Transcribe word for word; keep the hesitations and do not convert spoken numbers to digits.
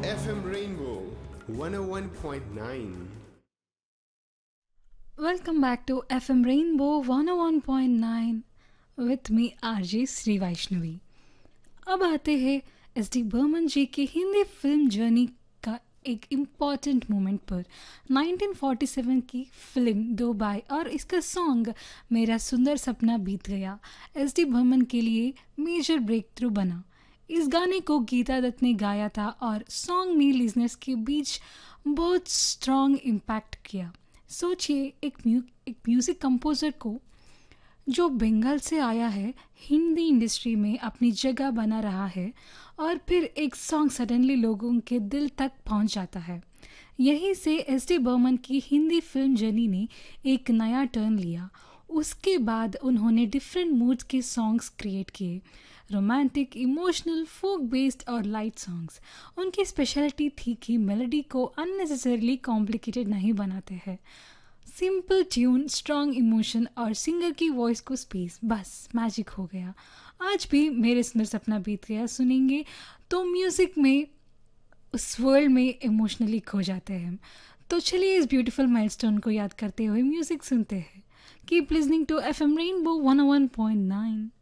F M Rainbow one oh one point nine. Welcome back to F M Rainbow one oh one point nine with me R J Shri Vaishnavi. अब आते हैं S D Burman जी की Hindi film journey का एक important moment पर। Nineteen forty seven की film दो by और इसका सॉन्ग मेरा सुंदर सपना बीत गया एस डी बर्मन के लिए मेजर ब्रेक थ्रू बना। इस गाने को गीता दत्त ने गाया था और सॉन्ग ने लिजनर्स के बीच बहुत स्ट्रॉन्ग इम्पैक्ट किया। सोचिए एक म्यू एक म्यूज़िक कंपोज़र को जो बंगाल से आया है, हिंदी इंडस्ट्री में अपनी जगह बना रहा है और फिर एक सॉन्ग सडनली लोगों के दिल तक पहुंच जाता है। यहीं से एस डी बर्मन की हिंदी फिल्म जर्नी ने एक नया टर्न लिया। उसके बाद उन्होंने डिफरेंट मूड्स के सॉन्ग्स क्रिएट किए, रोमांटिक, इमोशनल, फोक बेस्ड और लाइट सॉन्ग्स। उनकी स्पेशलिटी थी कि मेलोडी को अननेसेसरली कॉम्प्लिकेटेड नहीं बनाते हैं। सिंपल ट्यून, स्ट्रॉन्ग इमोशन और सिंगर की वॉइस को स्पेस, बस मैजिक हो गया। आज भी मेरे सुंदर सपना बीत गया सुनेंगे तो म्यूज़िक में उस वर्ल्ड में इमोशनली खो जाते हैं हम। तो चलिए इस ब्यूटीफुल माइलस्टोन को याद करते हुए म्यूज़िक सुनते हैं। Keep listening to F M rainbow one O one point nine.